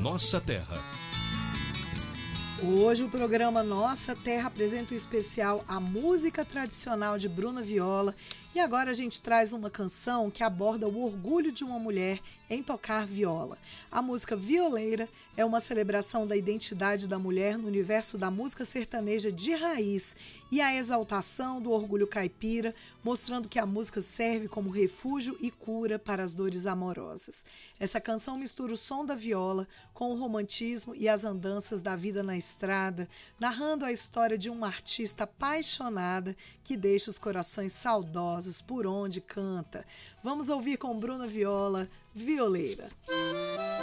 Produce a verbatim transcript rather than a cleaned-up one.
Nossa Terra. Hoje o programa Nossa Terra apresenta o especial A Música Tradicional de Bruna Viola. E agora a gente traz uma canção que aborda o orgulho de uma mulher em tocar viola. A música Violeira é uma celebração da identidade da mulher no universo da música sertaneja de raiz e a exaltação do orgulho caipira, mostrando que a música serve como refúgio e cura para as dores amorosas. Essa canção mistura o som da viola com o romantismo e as andanças da vida na estrada, narrando a história de uma artista apaixonada que deixa os corações saudosos por onde canta. Vamos ouvir com Bruna Viola, Violeira.